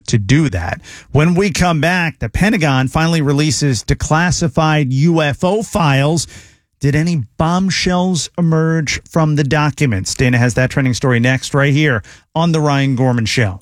to do that. When we come back, the Pentagon finally releases declassified UFO files. Did any bombshells emerge from the documents? Dana has that trending story next right here on The Ryan Gorman Show.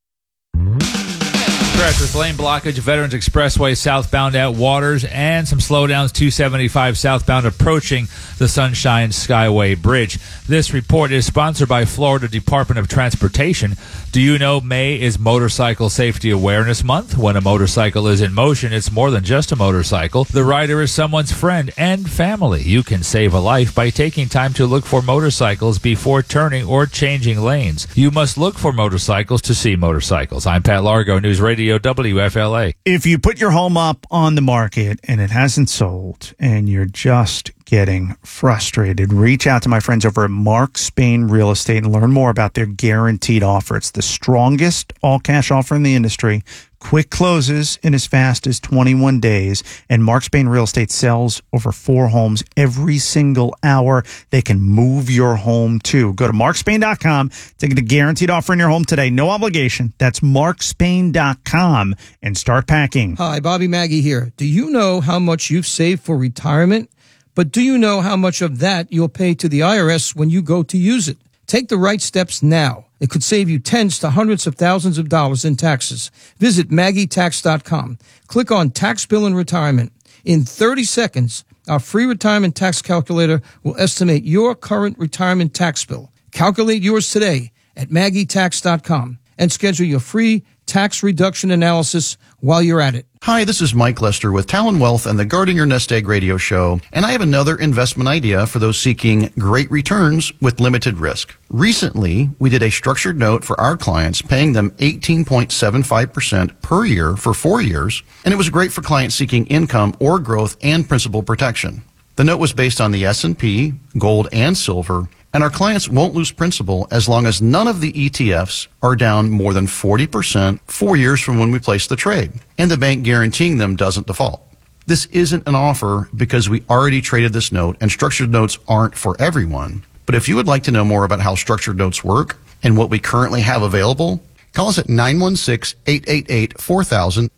Stretch with lane blockage, Veterans Expressway southbound at Waters, and some slowdowns 275 southbound approaching the Sunshine Skyway Bridge. This report is sponsored by Florida Department of Transportation. Do you know May is Motorcycle Safety Awareness Month? When a motorcycle is in motion, it's more than just a motorcycle. The rider is someone's friend and family. You can save a life by taking time to look for motorcycles before turning or changing lanes. You must look for motorcycles to see motorcycles. I'm Pat Largo, News Radio WFLA. If you put your home up on the market and it hasn't sold and you're just getting frustrated, reach out to my friends over at Mark Spain Real Estate and learn more about their guaranteed offer. It's the strongest all-cash offer in the industry. Quick closes in as fast as 21 days. And Mark Spain Real Estate sells over 4 homes every single hour. They can move your home too. Go to markspain.com to get a guaranteed offer in your home today. No obligation. That's markspain.com and start packing. Hi, Bobby Maggie here. Do you know how much you've saved for retirement? But do you know how much of that you'll pay to the IRS when you go to use it? Take the right steps now. It could save you tens to hundreds of thousands of dollars in taxes. Visit MaggieTax.com. Click on Tax Bill and Retirement. In 30 seconds, our free retirement tax calculator will estimate your current retirement tax bill. Calculate yours today at MaggieTax.com and schedule your free tax reduction analysis while you're at it. Hi, this is Mike Lester with Talon Wealth and the Guarding Your Nest Egg radio show, and I have another investment idea for those seeking great returns with limited risk. Recently, we did a structured note for our clients, paying them 18.75% per year for 4 years, and it was great for clients seeking income or growth and principal protection. The note was based on the S&P, gold, and silver, and our clients won't lose principal as long as none of the ETFs are down more than 40% 4 years from when we place the trade, and the bank guaranteeing them doesn't default. This isn't an offer because we already traded this note, and structured notes aren't for everyone. But if you would like to know more about how structured notes work and what we currently have available, call us at 916-888-4000,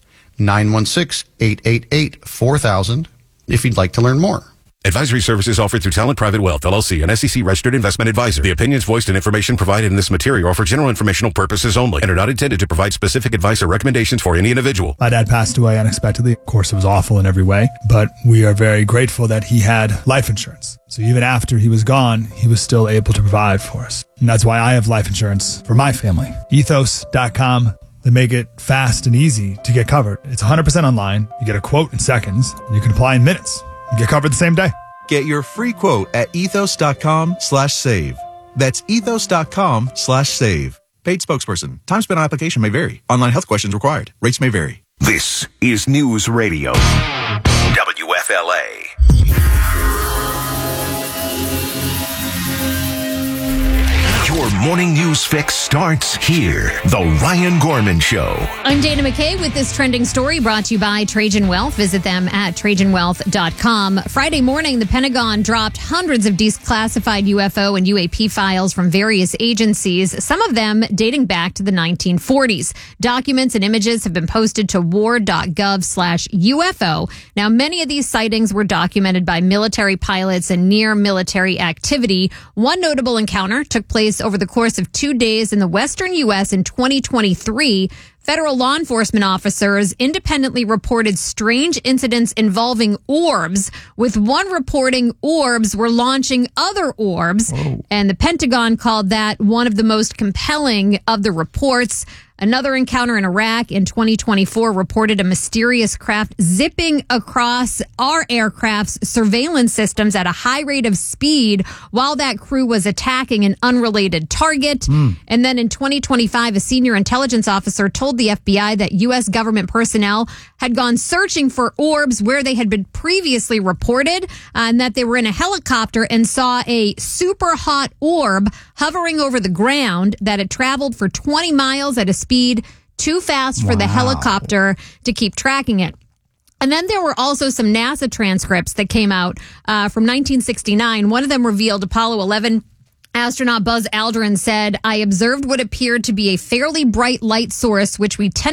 916-888-4000, if you'd like to learn more. Advisory services offered through Talent Private Wealth, LLC, an SEC-registered investment advisor. The opinions voiced and information provided in this material are for general informational purposes only and are not intended to provide specific advice or recommendations for any individual. My dad passed away unexpectedly. Of course, it was awful in every way, but we are very grateful that he had life insurance. So even after he was gone, he was still able to provide for us. And that's why I have life insurance for my family. Ethos.com. They make it fast and easy to get covered. It's 100% online. You get a quote in seconds, and you can apply in minutes. You get covered the same day. Get your free quote at ethos.com/save. That's ethos.com/save. Paid spokesperson. Time spent on application may vary. Online health questions required. Rates may vary. This is News Radio WFLA. Your morning news fix starts here. The Ryan Gorman Show. I'm Dana McKay with this trending story brought to you by Trajan Wealth. Visit them at TrajanWealth.com. Friday morning, the Pentagon dropped hundreds of declassified UFO and UAP files from various agencies, some of them dating back to the 1940s. Documents and images have been posted to war.gov/UFO. Now, many of these sightings were documented by military pilots and near military activity. One notable encounter took place over the course of 2 days in the western U.S. in 2023. Federal law enforcement officers independently reported strange incidents involving orbs, with one reporting orbs were launching other orbs. Whoa. And the Pentagon called that one of the most compelling of the reports. Another encounter in Iraq in 2024 reported a mysterious craft zipping across our aircraft's surveillance systems at a high rate of speed while that crew was attacking an unrelated target. And then in 2025, a senior intelligence officer told the FBI that U.S. government personnel had gone searching for orbs where they had been previously reported, and that they were in a helicopter and saw a super hot orb hovering over the ground that had traveled for 20 miles at a speed too fast for the helicopter to keep tracking it. And then there were also some NASA transcripts that came out from 1969. One of them revealed Apollo 11 astronaut Buzz Aldrin said, "I observed what appeared to be a fairly bright light source, which we tend